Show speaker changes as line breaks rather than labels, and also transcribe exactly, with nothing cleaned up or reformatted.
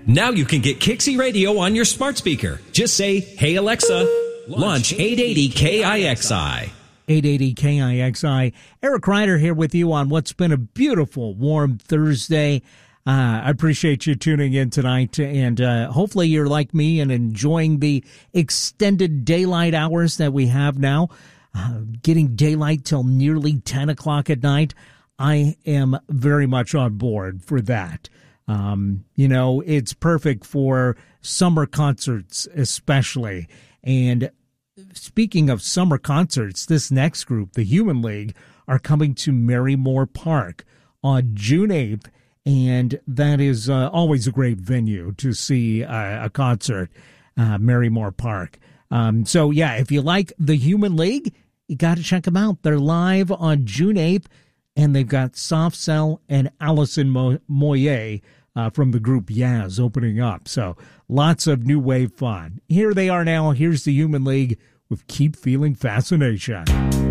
Now you can get Kixie Radio on your smart speaker. Just say, "Hey Alexa, launch eight eighty K I X I."
eight eighty K I X I. Eric Ryder here with you on what's been a beautiful, warm Thursday. Uh, I appreciate you tuning in tonight, and uh, hopefully you're like me and enjoying the extended daylight hours that we have now. Uh, getting daylight till nearly ten o'clock at night. I am very much on board for that. Um, you know, it's perfect for summer concerts especially. And speaking of summer concerts, this next group, the Human League, are coming to Marymoor Park on June eighth. And that is uh, always a great venue to see uh, a concert, uh, Marymoor Park. Um, so, yeah, if you like the Human League, you got to check them out. They're live on June eighth, and they've got Soft Cell and Allison Mo- Moyer uh, from the group Yaz opening up. So lots of new wave fun. Here they are now. Here's the Human League with Keep Feeling Fascination.